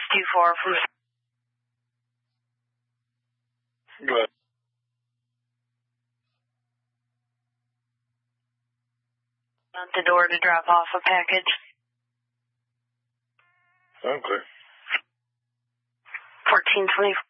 624 from Go ahead. at the door to drop off a package. Okay. 1424.